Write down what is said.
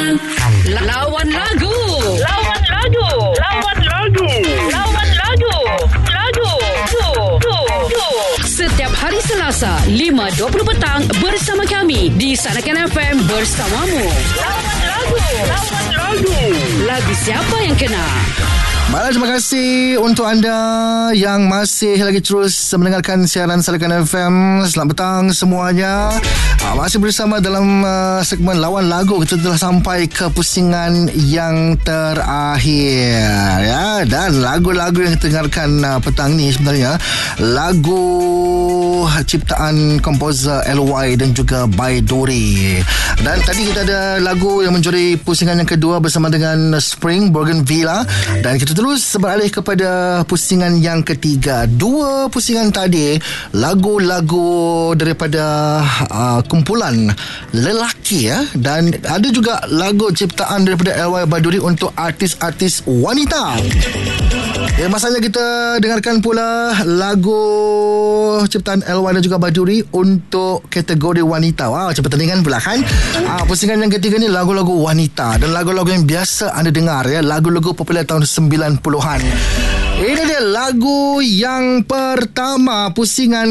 Lawan lagu. Setiap hari Selasa 5.20 petang bersama kami di Sanakan FM bersamamu. Lawan lagu. Lagu siapa yang kena? Baiklah, terima kasih untuk anda yang masih lagi terus mendengarkan siaran Sanakan FM. Selamat petang semuanya. Masih bersama dalam segmen Lawan Lagu. Kita telah sampai ke pusingan yang terakhir, ya. Dan lagu-lagu yang kita dengarkan petang ni sebenarnya lagu ciptaan komposer LY dan juga Baiduri. Dan tadi kita ada lagu yang menjadi pusingan yang kedua bersama dengan Spring Bougainvillea. Dan kita terus beralih kepada pusingan yang ketiga. Dua pusingan tadi lagu-lagu daripada kumpulan lelaki, ya. Dan ada juga lagu ciptaan daripada LY Baiduri untuk artis-artis wanita. Ya, masanya kita dengarkan pula lagu ciptaan LY dan juga Baiduri untuk kategori wanita. Wow, cepat tandingan pula kan. Pusingan yang ketiga ni lagu-lagu wanita dan lagu-lagu yang biasa anda dengar, ya, lagu-lagu popular tahun 90-an. Ini dia lagu yang pertama, pusingan